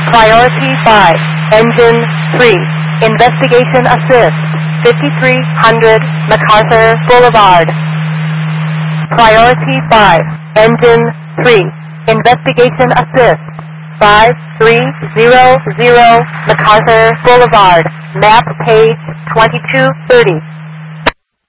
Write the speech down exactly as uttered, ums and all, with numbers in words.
Priority five, Engine three, Investigation Assist, fifty-three hundred MacArthur Boulevard. Priority five, Engine three, Investigation Assist, five three zero zero MacArthur Boulevard, map page twenty-two thirty.